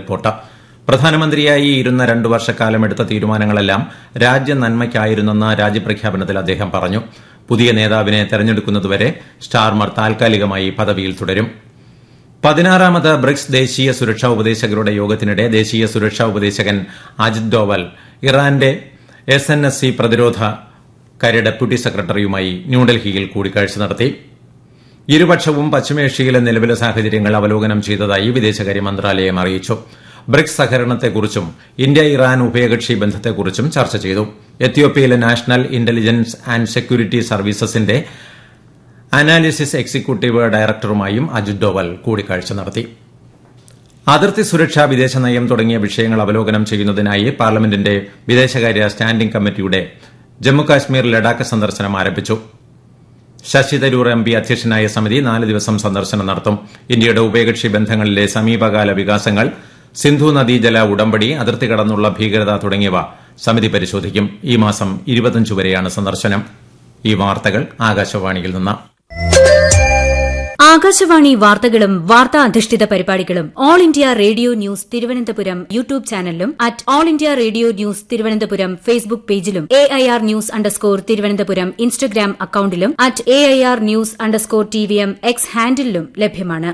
Report. പ്രധാനമന്ത്രിയായി ഇരുന്ന 2 വർഷക്കാലം എടുത്ത തീരുമാനങ്ങളെല്ലാം രാജ്യ നന്മയ്ക്കായിരുന്നെന്ന് രാജ്യപ്രഖ്യാപനത്തിൽ അദ്ദേഹം പറഞ്ഞു. പുതിയ നേതാവിനെ തെരഞ്ഞെടുക്കുന്നതുവരെ സ്റ്റാർമർ താൽക്കാലികമായി പദവിയിൽ തുടരും. 16ാമത് ബ്രിക്സ് ദേശീയ സുരക്ഷാ ഉപദേശകരുടെ യോഗത്തിനിടെ ദേശീയ സുരക്ഷാ ഉപദേശകൻ അജിത് ഡോവൽ ഇറാന്റെ SNSC പ്രതിരോധ കാര്യ ഡെപ്യൂട്ടി സെക്രട്ടറിയുമായി ന്യൂഡൽഹിയിൽ കൂടിക്കാഴ്ച നടത്തി. ഇരുപക്ഷവും പശ്ചിമേഷ്യയിലെ നിലവിലെ സാഹചര്യങ്ങൾ അവലോകനം ചെയ്തതായി വിദേശകാര്യ മന്ത്രാലയം അറിയിച്ചു. ബ്രിക്സ് സഹകരണത്തെക്കുറിച്ചും ഇന്ത്യ ഇറാൻ ഉഭയകക്ഷി ബന്ധത്തെക്കുറിച്ചും ചർച്ച ചെയ്തു. എത്യോപ്യയിലെ national intelligence and security സർവീസസിന്റെ analysis executive ഡയറക്ടറുമായും Ajith Doval കൂടിക്കാഴ്ച നടത്തി. അതിർത്തി സുരക്ഷ, വിദേശ നയം തുടങ്ങിയ വിഷയങ്ങൾ അവലോകനം ചെയ്യുന്നതിനായി പാർലമെന്റിന്റെ വിദേശകാര്യ സ്റ്റാൻഡിംഗ് കമ്മിറ്റിയുടെ ജമ്മുകാശ്മീർ ലഡാക്ക് സന്ദർശനം ആരംഭിച്ചു. ശശി തരൂർ MP അധ്യക്ഷനായ സമിതി 4 ദിവസം സന്ദർശനം നടത്തും. ഇന്ത്യയുടെ ഉഭയകക്ഷി ബന്ധങ്ങളിലെ സമീപകാല വികാസങ്ങൾ, സിന്ധു നദീജല ഉടമ്പടി, അതിർത്തി കടന്നുള്ള ഭീകരത തുടങ്ങിയവ സമിതി പരിശോധിക്കും. ഈ മാസം 25 വരെയാണ് സന്ദർശനം. ഈ വാർത്തകൾ ആകാശവാണിയിൽ നിന്ന്. ആകാശവാണി വാർത്തകളും വാർത്താ അധിഷ്ഠിത പരിപാടികളും all India radio news Thiruvananthapuram YouTube ചാനലിലും all India radio news Thiruvananthapuram Facebook പേജിലും AIR ന്യൂസ് _തിരുവനന്തപുരം ഇൻസ്റ്റഗ്രാം അക്കൌണ്ടിലും AIR ന്യൂസ് _TVM X ഹാൻഡിലും ലഭ്യമാണ്.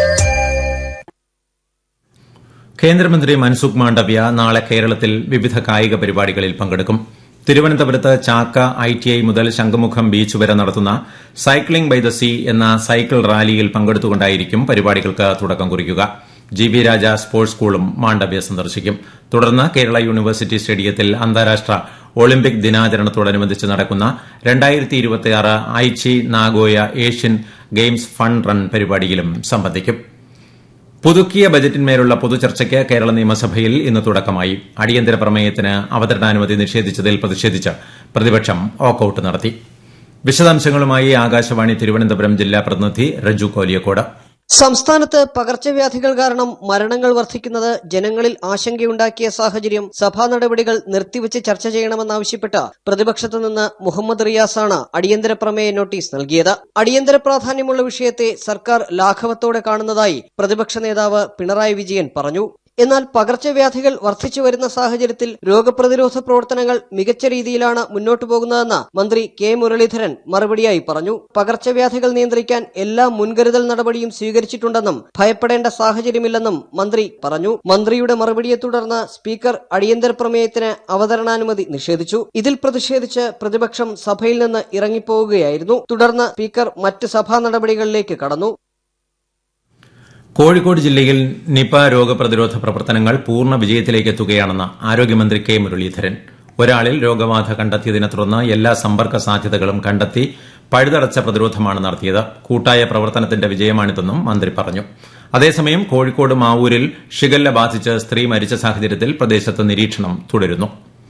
കേന്ദ്രമന്ത്രി മൻസുഖ് മാണ്ഡവ്യ നാളെ കേരളത്തിൽ വിവിധ കായിക പരിപാടികളിൽ പങ്കെടുക്കും. തിരുവനന്തപുരത്ത് ചാക്ക ITI മുതൽ ശംഖുമുഖം ബീച്ച് വരെ നടത്തുന്ന സൈക്ലിംഗ് ബൈ ദ സീ എന്ന സൈക്കിൾ റാലിയിൽ പങ്കെടുത്തുകൊണ്ടായിരിക്കും പരിപാടികൾക്ക് തുടക്കം കുറിക്കുക. GV രാജ സ്പോർട്സ് സ്കൂളും മാണ്ഡവ്യ സന്ദർശിക്കും. തുടർന്ന് കേരള യൂണിവേഴ്സിറ്റി സ്റ്റേഡിയത്തിൽ അന്താരാഷ്ട്ര ഒളിമ്പിക് ദിനാചരണത്തോടനുബന്ധിച്ച് നടക്കുന്ന 2026 Aichi Nagoya Asian games fun run പരിപാടിയിലും സംബന്ധിക്കും. പുതുക്കിയ ബജറ്റിന്മേലുള്ള പൊതുചർച്ചയ്ക്ക് കേരള നിയമസഭയിൽ ഇന്ന് തുടക്കമായി. അടിയന്തര പ്രമേയത്തിന് അവതരണാനുമതി നിഷേധിച്ചതിൽ പ്രതിഷേധിച്ച് പ്രതിപക്ഷം വാക്കൌട്ട് നടത്തി. വിശദാംശങ്ങളുമായി ആകാശവാണി തിരുവനന്തപുരം ജില്ലാ പ്രതിനിധി രജു കോലിയക്കോട്. സംസ്ഥാനത്ത് പകർച്ചവ്യാധികൾ കാരണം മരണങ്ങൾ വർദ്ധിക്കുന്നത് ജനങ്ങളിൽ ആശങ്കയുണ്ടാക്കിയ സാഹചര്യം സഭാ നടപടികൾ നിർത്തിവച്ച് ചർച്ച ചെയ്യണമെന്നാവശ്യപ്പെട്ട് പ്രതിപക്ഷത്തു നിന്ന് മുഹമ്മദ് റിയാസാണ് അടിയന്തര പ്രമേയ നോട്ടീസ് നൽകിയത്. അടിയന്തര പ്രാധാന്യമുള്ള വിഷയത്തെ സർക്കാർ ലാഘവത്തോടെ കാണുന്നതായി പ്രതിപക്ഷ നേതാവ് പിണറായി വിജയൻ പറഞ്ഞു. എന്നാൽ പകർച്ചവ്യാധികൾ വർദ്ധിച്ചു വരുന്ന സാഹചര്യത്തിൽ രോഗപ്രതിരോധ പ്രവർത്തനങ്ങൾ മികച്ച രീതിയിലാണ് മുന്നോട്ടു പോകുന്നതെന്ന് മന്ത്രി കെ മുരളീധരൻ മറുപടിയായി പറഞ്ഞു. പകർച്ചവ്യാധികൾ നിയന്ത്രിക്കാൻ എല്ലാ മുൻകരുതൽ നടപടിയും സ്വീകരിച്ചിട്ടുണ്ടെന്നും ഭയപ്പെടേണ്ട സാഹചര്യമില്ലെന്നും മന്ത്രി പറഞ്ഞു. മന്ത്രിയുടെ മറുപടിയെ തുടർന്ന് സ്പീക്കർ അടിയന്തര പ്രമേയത്തിന് അവതരണാനുമതി നിഷേധിച്ചു. ഇതിൽ പ്രതിഷേധിച്ച് പ്രതിപക്ഷം സഭയിൽ നിന്ന് ഇറങ്ങിപ്പോവുകയായിരുന്നു. തുടർന്ന് സ്പീക്കർ മറ്റ് സഭാ നടപടികളിലേക്ക് കടന്നു. കോഴിക്കോട് ജില്ലയിൽ നിപ രോഗപ്രതിരോധ പ്രവർത്തനങ്ങൾ പൂർണ്ണ വിജയത്തിലേക്ക് എത്തുകയാണെന്ന് ആരോഗ്യമന്ത്രി കെ മുരളീധരൻ. ഒരാളിൽ രോഗബാധ കണ്ടെത്തിയതിനെ തുടർന്ന് എല്ലാ സമ്പർക്ക സാധ്യതകളും കണ്ടെത്തി പഴുതടച്ച പ്രതിരോധമാണ് നടത്തിയത്. കൂട്ടായ പ്രവർത്തനത്തിന്റെ വിജയമാണിതെന്നും മന്ത്രി പറഞ്ഞു. അതേസമയം കോഴിക്കോട് മാവൂരിൽ ഷിഗല്ല ബാധിച്ച് സ്ത്രീ മരിച്ച സാഹചര്യത്തിൽ പ്രദേശത്ത് നിരീക്ഷണം തുടരുന്നു.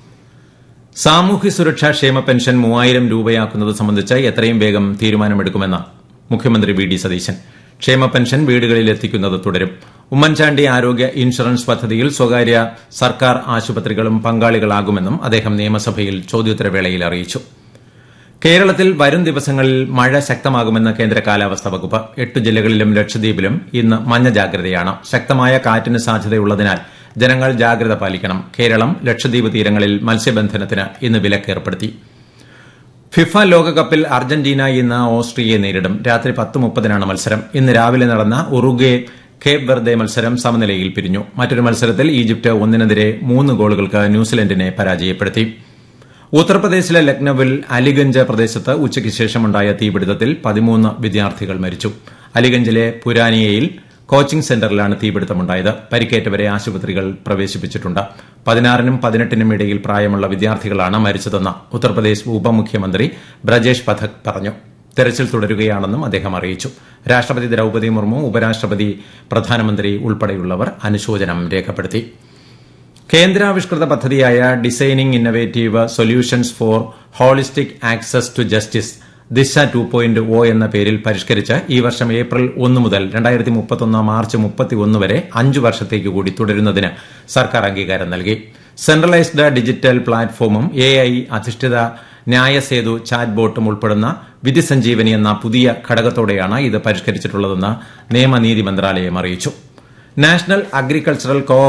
സാമൂഹ്യ സുരക്ഷാ ക്ഷേമ പെൻഷൻ 3000 രൂപയാക്കുന്നത് സംബന്ധിച്ച് എത്രയും വേഗം തീരുമാനമെടുക്കുമെന്ന് മുഖ്യമന്ത്രി വി.ഡി. സതീശൻ. ക്ഷേമ പെൻഷൻ വീടുകളിൽ എത്തിക്കുന്നത് തുടരും. ഉമ്മൻചാണ്ടി ആരോഗ്യ ഇൻഷുറൻസ് പദ്ധതിയിൽ സ്വകാര്യ സർക്കാർ ആശുപത്രികളും പങ്കാളികളാകുമെന്നും അദ്ദേഹം നിയമസഭയിൽ ചോദ്യോത്തരവേളയിൽ അറിയിച്ചു. കേരളത്തിൽ വരും ദിവസങ്ങളിൽ മഴ ശക്തമാകുമെന്ന് കേന്ദ്ര കാലാവസ്ഥാ വകുപ്പ്. 8 ജില്ലകളിലും ലക്ഷദ്വീപിലും ഇന്ന് മഞ്ഞ ജാഗ്രതയാണ്. ശക്തമായ കാറ്റിന് സാധ്യതയുള്ളതിനാൽ ജനങ്ങൾ ജാഗ്രത പാലിക്കണം. കേരളം, ലക്ഷദ്വീപ് തീരങ്ങളിൽ മത്സ്യബന്ധനത്തിന് ഇന്ന് വിലക്കേർപ്പെടുത്തി. ഫിഫ ലോകകപ്പിൽ അർജന്റീന ഇന്ന് ഓസ്ട്രിയയെ നേരിടും. രാത്രി 10:30-നാണ് മത്സരം. ഇന്ന് രാവിലെ നടന്ന ഉറുഗ്വേ കേപ്പ് വെർദെ മത്സരം സമനിലയിൽ പിരിഞ്ഞു. മറ്റൊരു മത്സരത്തിൽ ഈജിപ്ത് 1-നെതിരെ 3 ഗോളുകൾക്ക് ന്യൂസിലൻഡിനെ പരാജയപ്പെടുത്തി. ഉത്തർപ്രദേശിലെ ലക്നൌവിൽ അലിഗഞ്ച് പ്രദേശത്ത് ഉച്ചയ്ക്ക് ശേഷമുണ്ടായ തീപിടുത്തത്തിൽ 13 വിദ്യാർത്ഥികൾ മരിച്ചു. അലിഗഞ്ചിലെ പുരാനിയയിൽ കോച്ചിംഗ് സെന്ററിലാണ് തീപിടുത്തമുണ്ടായത്. പരിക്കേറ്റവരെ ആശുപത്രികൾ പ്രവേശിപ്പിച്ചിട്ടുണ്ട്. 16-നും 18-നും ഇടയിൽ പ്രായമുള്ള വിദ്യാർത്ഥികളാണ് മരിച്ചതെന്ന് ഉത്തർപ്രദേശ് ഉപമുഖ്യമന്ത്രി ബ്രജേഷ് പഥക് പറഞ്ഞു. തെരച്ചിൽ തുടരുകയാണെന്നും അദ്ദേഹം അറിയിച്ചു. രാഷ്ട്രപതി ദ്രൌപദി മുർമു, ഉപരാഷ്ട്രപതി, പ്രധാനമന്ത്രി ഉൾപ്പെടെയുള്ളവർ അനുശോചനം രേഖപ്പെടുത്തി. കേന്ദ്രാവിഷ്കൃത പദ്ധതിയായ designing innovative solutions for holistic access to justice ദിശ 2.0 എന്ന പേരിൽ പരിഷ്കരിച്ച് ഈ വർഷം ഏപ്രിൽ 1 മുതൽ 2031 മാർച്ച് 31 വരെ 5 വർഷത്തേക്ക് കൂടി തുടരുന്നതിന് സർക്കാർ അംഗീകാരം നൽകി. സെൻട്രലൈസ്ഡ് ഡിജിറ്റൽ പ്ലാറ്റ്ഫോമും AI അധിഷ്ഠിത ന്യായസേതു ചാറ്റ് ബോട്ടും ഉൾപ്പെടുന്ന വിധി സഞ്ജീവനി എന്ന പുതിയ ഘടകത്തോടെയാണ് ഇത് പരിഷ്കരിച്ചിട്ടുള്ളതെന്ന് നിയമനീതി മന്ത്രാലയം അറിയിച്ചു. നാഷണൽ അഗ്രികൾച്ചറൽ കോ